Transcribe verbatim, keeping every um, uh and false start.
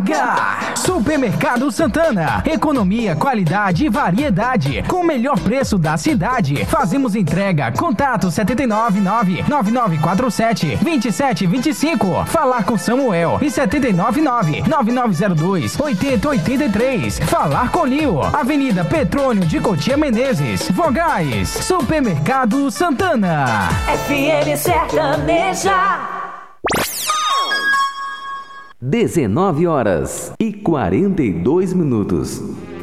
H. Supermercado Santana. Economia, qualidade e variedade. Com o melhor preço da cidade. Fazemos entrega. Contato sete nove nove, nove nove quatro sete, dois sete dois cinco. Falar com Samuel. E sete nove nove, nove nove zero dois, oito zero oito três. Falar com Lio. Avenida Petrônio de Cotia Menezes. Vogais. Supermercado Santana. F M Sertaneja. dezenove horas e quarenta e dois minutos.